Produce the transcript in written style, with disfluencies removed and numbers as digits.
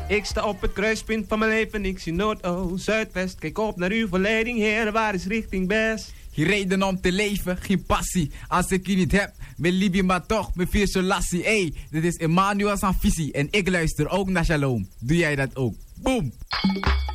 Ik sta op het kruispunt van mijn leven, ik zie Noord, Oost, Zuidwest. Kijk op naar uw verleiding, Heer, waar is richting best? Geen reden om te leven, geen passie. Als ik je niet heb, mijn Libi maar toch, mijn vier lassie. Hey, dit is Emmanuel Sanfisi en ik luister ook naar Shalom. Doe jij dat ook? Boom!